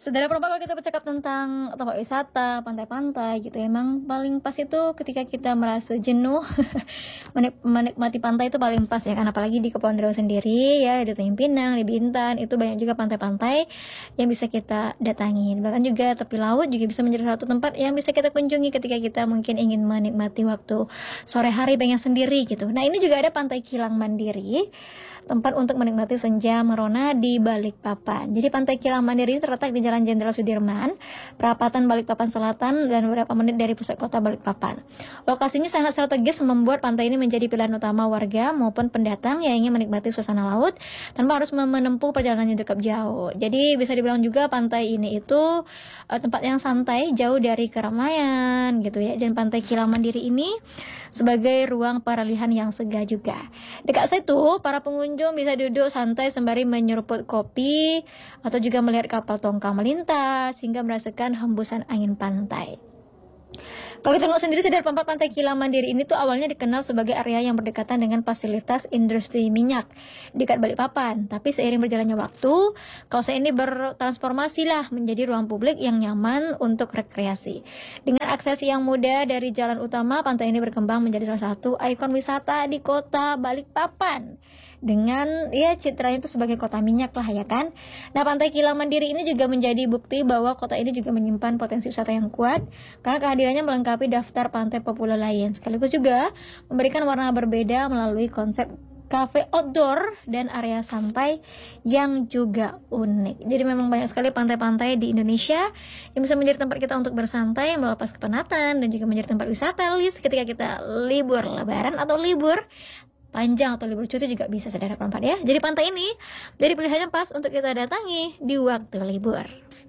Saudara perempuan, kalau kita bercakap tentang tempat wisata, pantai-pantai gitu, emang paling pas itu ketika kita merasa jenuh. Menikmati pantai itu paling pas ya kan, apalagi di Kepulauan Riau sendiri ya, di Tanjung Pinang, di Bintan, itu banyak juga pantai-pantai yang bisa kita datangi. Bahkan juga tepi laut juga bisa menjadi satu tempat yang bisa kita kunjungi ketika kita mungkin ingin menikmati waktu sore hari pengen sendiri gitu. Nah, ini juga ada Pantai Kilang Mandiri, tempat untuk menikmati senja merona di Balikpapan. Jadi Pantai Kilang Mandiri ini terletak di Jalan Jenderal Sudirman, perapatan Balikpapan Selatan, dan beberapa menit dari pusat kota Balikpapan. Lokasinya sangat strategis, membuat pantai ini menjadi pilihan utama warga maupun pendatang yang ingin menikmati suasana laut tanpa harus menempuh perjalanan yang cukup jauh. Jadi bisa dibilang juga pantai ini itu tempat yang santai, jauh dari keramaian gitu ya. Dan Pantai Kilang Mandiri ini sebagai ruang peralihan yang segar juga. Dekat situ, para pengunjung bisa duduk santai sembari menyeruput kopi atau juga melihat kapal tongkang melintas hingga merasakan hembusan angin pantai. Kalau kita tengok sendiri, Saudara Pempat, Pantai Kilang Mandiri ini tuh awalnya dikenal sebagai area yang berdekatan dengan fasilitas industri minyak dekat Balikpapan. Tapi seiring berjalannya waktu, kawasan ini bertransformasi lah menjadi ruang publik yang nyaman untuk rekreasi. Dengan akses yang mudah dari jalan utama, pantai ini berkembang menjadi salah satu ikon wisata di kota Balikpapan. Dengan ya citranya itu sebagai kota minyak lah ya kan. Nah, Pantai Kilang Mandiri ini juga menjadi bukti bahwa kota ini juga menyimpan potensi wisata yang kuat karena kehadirannya melengkapi daftar pantai populer lain, sekaligus juga memberikan warna berbeda melalui konsep cafe outdoor dan area santai yang juga unik. Jadi memang banyak sekali pantai-pantai di Indonesia yang bisa menjadi tempat kita untuk bersantai, melepas kepenatan, dan juga menjadi tempat wisata list ketika kita libur lebaran atau libur panjang atau libur cuti juga bisa, Saudara Perempat ya. Jadi pantai ini jadi pilihan yang pas untuk kita datangi di waktu libur.